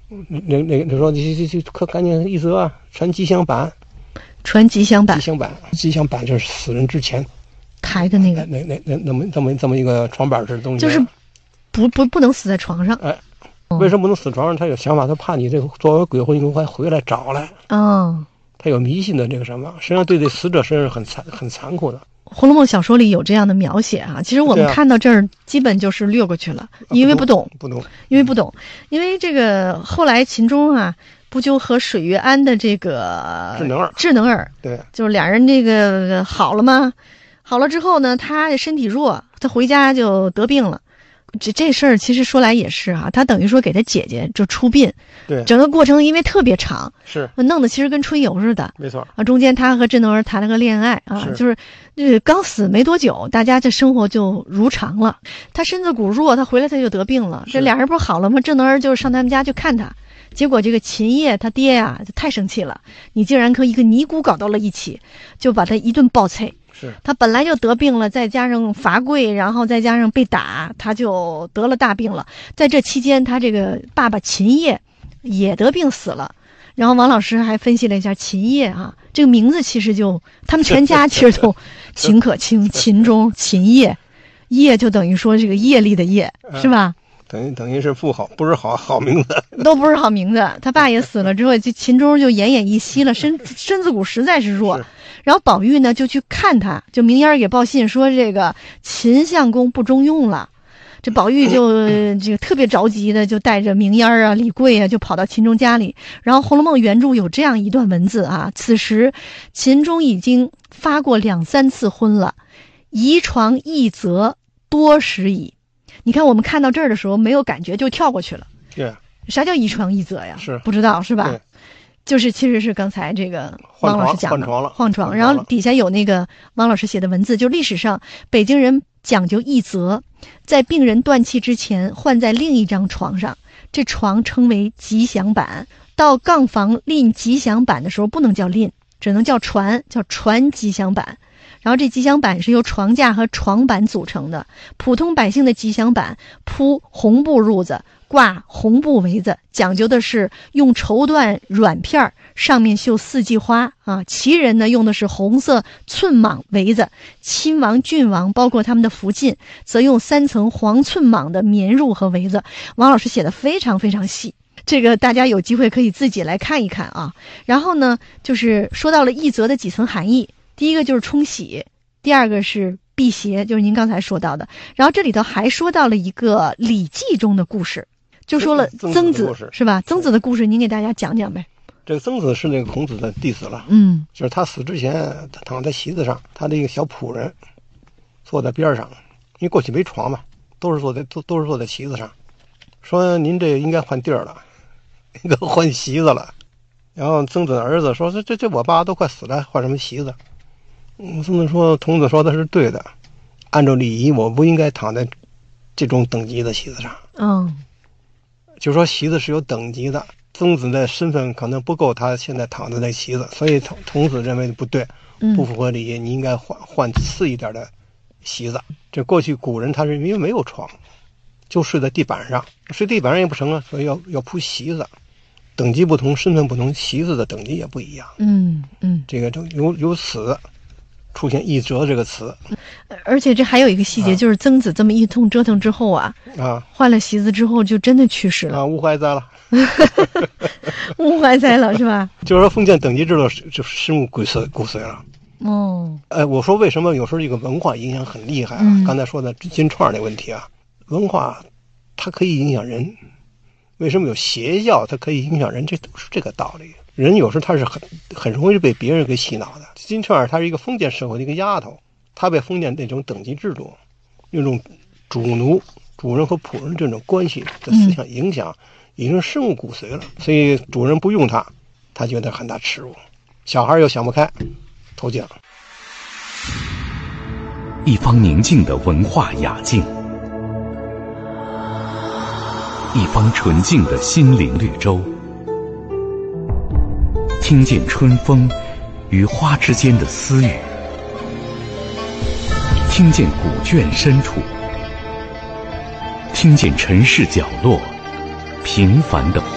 那说就可赶紧一则啊，传吉祥板。 传吉祥板， 吉祥板就是死人之前抬的那个， 这么一个床板式的东西， 就是不能死在床上。 哎，为什么不能死床上？他有想法，他怕你这个作为鬼魂，你快回来找来。 哦， 他有迷信的这个什么，实际上对这死者身上很残酷的。《 红楼梦》小说里有这样的描写啊，其实我们看到这儿基本就是略过去了，因为不懂，因为这个后来秦钟啊。不就和水月庵的这个智能儿， 对， 就是俩人这个好了吗？好了之后呢，他身体弱，他回家就得病了。这事儿其实说来也是啊，他等于说给他姐姐就出殡， 对， 整个过程因为特别长， 是弄得其实跟春游似的， 没错啊。中间他和智能儿谈了个恋爱啊，就是刚死没多久，大家这生活就如常了。他身子骨弱，他回来他就得病了，这俩人不是好了吗？智能儿就上他们家去看他。结果这个秦业他爹呀就太生气了，你竟然和一个尼姑搞到了一起，就把他一顿暴啐。 是他本来就得病了，再加上罚跪，然后再加上被打，他就得了大病了。在这期间，他这个爸爸秦业也得病死了。然后王老师还分析了一下秦业啊，这个名字其实就他们全家其实都秦可卿、秦钟、秦业，业就等于说这个业力的业，是吧？ 等于是不好名字， 都不是好名字。他爸也死了之后，这秦钟就奄奄一息了，身子骨实在是弱。然后宝玉呢就去看他，就明烟给报信说这个秦相公不中用了。这宝玉就这个特别着急的，就带着明烟啊、李贵啊，就跑到秦钟家里。然后《红楼梦》原著有这样一段文字啊：此时秦钟已经发过2、3次婚了，移床一则多时矣。你看我们看到这儿的时候没有感觉就跳过去了。 对， 啥叫一床一则呀？ 是不知道是吧？就是其实是刚才这个汪老师讲的换床，然后底下有那个汪老师写的文字，就历史上北京人讲究一则，在病人断气之前换在另一张床上，这床称为吉祥板。到杠房拎吉祥板的时候不能叫拎，只能叫传吉祥板。然后这吉祥板是由床架和床板组成的，普通百姓的吉祥板铺红布褥子，挂红布围子，讲究的是用绸缎软片上面绣4季花啊。旗人呢用的是红色寸蟒围子，亲王郡王包括他们的福晋则用3层黄寸蟒的棉褥和围子。王老师写的非常非常细，这个大家有机会可以自己来看一看啊。然后呢就是说到了一则的几层含义，第一个就是冲喜，第二个是辟邪，就是您刚才说到的。然后这里头还说到了一个《礼记》中的故事，就说了曾子是吧？曾子的故事您给大家讲讲呗。 这个曾子是那个孔子的弟子了，就是他死之前，他躺在席子上，他的一个小仆人坐在边上，因为过去没床嘛，都是坐在席子上，说您这应该换地儿了，应该换席子了。然后曾子的儿子说这我爸都快死了，换什么席子？曾子说，童子说的是对的，按照礼仪我不应该躺在这种等级的席子上。就说席子是有等级的，曾子的身份可能不够他现在躺在那席子，所以童子认为不对，不符合礼仪，你应该换次一点的席子。这过去古人他是因为没有床，就睡在地板上，睡地板上也不成啊，所以要铺席子。等级不同，身份不同，席子的等级也不一样。这个就由此出现一折这个词。 而且这还有一个细节，就是曾子这么一通折腾之后换了席子之后就真的去世了， 无怀哉了。 无怀哉了是吧？ 就是说封建等级制度就深入骨髓了。我说为什么有时候这个文化影响很厉害啊？刚才说的金串那问题啊，文化它可以影响人。为什么有邪教它可以影响人？这都是这个道理。人有时候他是很容易被别人给洗脑的。金钏她是一个封建社会的一个丫头，她被封建那种等级制度，那种主奴、主人和仆人这种关系的思想影响，已经深入骨髓了。所以主人不用她，她觉得很大耻辱。小孩又想不开，投井。 一方宁静的文化雅境，一方纯净的心灵绿洲，听见春风与花之间的私语，听见古卷深处，听见尘世角落平凡的